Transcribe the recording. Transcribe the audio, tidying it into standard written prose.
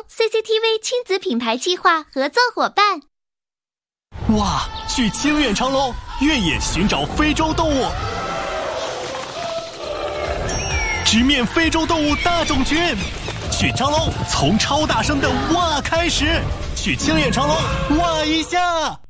CCTV 亲子品牌计划合作伙伴。 哇，去清远长隆，越野寻找非洲动物，直面非洲动物大种群。去长隆，从超大声的哇开始，去清远长隆哇一下。